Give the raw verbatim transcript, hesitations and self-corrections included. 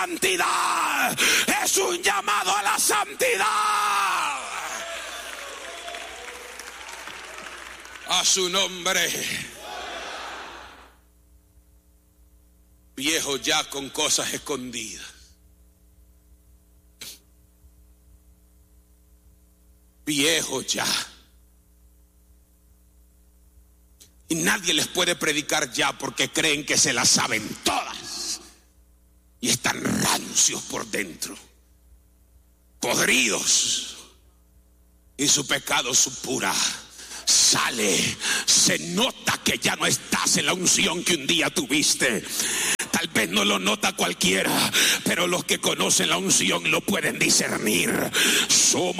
santidad. Es un llamado a la santidad. A su nombre. Viejo ya con cosas escondidas. Viejo ya. Y nadie les puede predicar ya porque creen que se las saben todas. Y están rancios por dentro, podridos. Y su pecado supura. Sale, se nota que ya no estás en la unción que un día tuviste. Tal vez no lo nota cualquiera, pero los que conocen la unción lo pueden discernir. Somos